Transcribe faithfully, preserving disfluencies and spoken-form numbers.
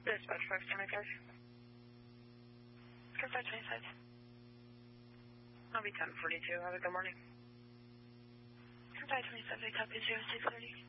Dispatch five twenty-five. Sure, five twenty-five. I'll be ten forty-two. Have a good morning. Sure, five twenty-five, I copy zero six thirty.